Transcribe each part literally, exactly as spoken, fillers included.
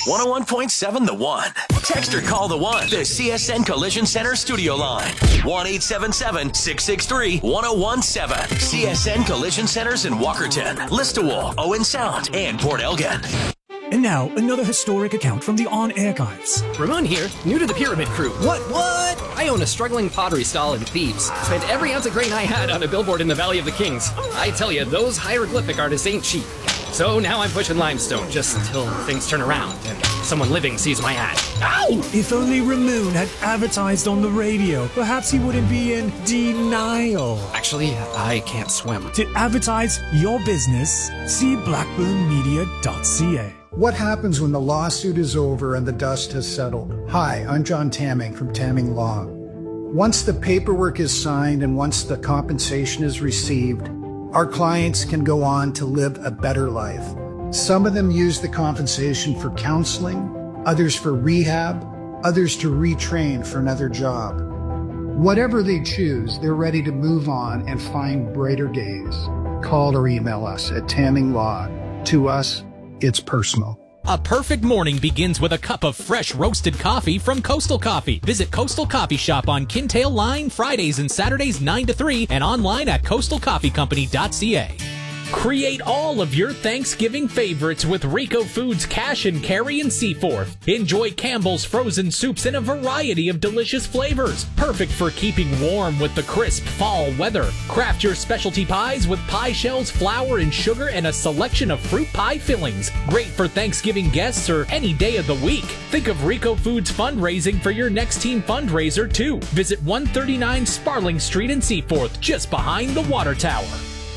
one oh one point seven The One. Text or call The One. The C S N Collision Center studio line. one eight seven seven, six six three, one oh one seven. C S N Collision Centers in Walkerton, Listowel, Owen Sound, and Port Elgin. And now, another historic account from the On Archives. Ramon here, new to the Pyramid Crew. What, what? I own a struggling pottery stall in Thebes. Spent every ounce of grain I had on a billboard in the Valley of the Kings. I tell you, those hieroglyphic artists ain't cheap. So now I'm pushing limestone, just until things turn around and someone living sees my ad. Ow! If only Ramon had advertised on the radio, perhaps he wouldn't be in denial. Actually, I can't swim. To advertise your business, see blackburn media dot c a. What happens when the lawsuit is over and the dust has settled? Hi, I'm John Tamming from Tamming Law. Once the paperwork is signed and once the compensation is received, our clients can go on to live a better life. Some of them use the compensation for counseling, others for rehab, others to retrain for another job. Whatever they choose, they're ready to move on and find brighter days. Call or email us at Tamming Law. To us, it's personal. A perfect morning begins with a cup of fresh roasted coffee from Coastal Coffee. Visit Coastal Coffee Shop on Kintail Line Fridays and Saturdays nine to three and online at coastal coffee company dot c a. Create all of your Thanksgiving favorites with Rico Foods Cash and Carry in Seaforth. Enjoy Campbell's frozen soups in a variety of delicious flavors. Perfect for keeping warm with the crisp fall weather. Craft your specialty pies with pie shells, flour, and sugar, and a selection of fruit pie fillings. Great for Thanksgiving guests or any day of the week. Think of Rico Foods fundraising for your next team fundraiser, too. Visit one thirty-nine Sparling Street in Seaforth, just behind the water tower.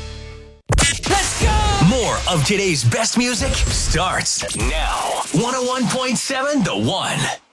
Let's go! More of today's best music starts now. one oh one point seven The One.